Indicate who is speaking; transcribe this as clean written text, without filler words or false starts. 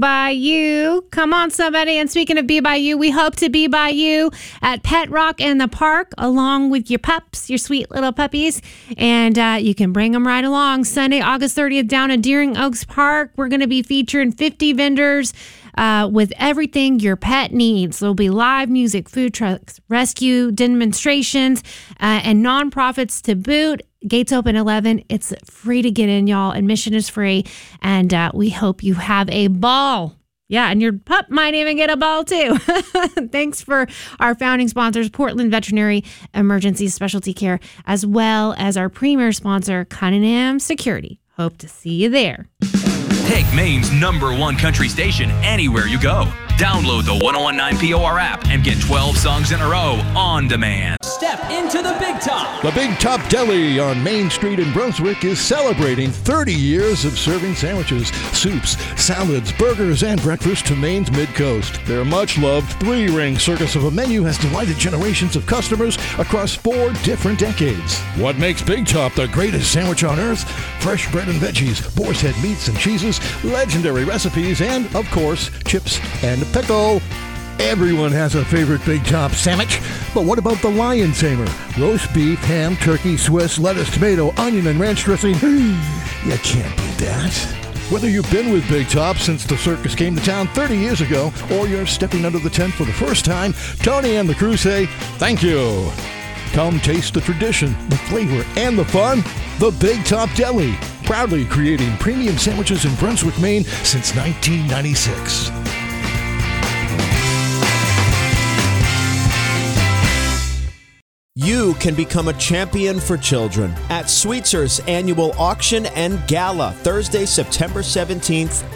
Speaker 1: by you. Come on, somebody. And speaking of Be By You, we hope to be by you at Pet Rock in the Park, along with your pups, your sweet little puppies. And you can bring them right along. Sunday, August 30th, down at Deering Oaks Park. We're going to be featuring 50 vendors with everything your pet needs. There'll be live music, food trucks, rescue demonstrations, and nonprofits to boot. Gates open 11. It's free to get in, y'all. Admission is free. And we hope you have a ball. Yeah, and your pup might even get a ball, too. Thanks for our founding sponsors, Portland Veterinary Emergency Specialty Care, as well as our premier sponsor, Cunningham Security. Hope to see you there.
Speaker 2: Take Maine's #1 country station anywhere you go. Download the 1019 POR app and get 12 songs in a row on demand.
Speaker 3: Step into the Big Top.
Speaker 4: The Big Top Deli on Main Street in Brunswick is celebrating 30 years of serving sandwiches, soups, salads, burgers, and breakfast to Maine's Mid-Coast. Their much-loved three-ring circus of a menu has delighted generations of customers across 4 different decades. What makes Big Top the greatest sandwich on earth? Fresh bread and veggies, boar's head meats and cheeses, legendary recipes, and, of course, chips and pickle. Everyone has a favorite Big Top sandwich, but what about the Lion Tamer? Roast beef, ham, turkey, Swiss, lettuce, tomato, onion, and ranch dressing. You can't beat that. Whether you've been with Big Top since the circus came to town 30 years ago, or you're stepping under the tent for the first time, Tony and the crew say thank you. Come taste the tradition, the flavor, and the fun. The Big Top Deli, proudly creating premium sandwiches in Brunswick, Maine since 1996.
Speaker 5: You can become a champion for children at Sweetzer's annual auction and gala, Thursday, September 17th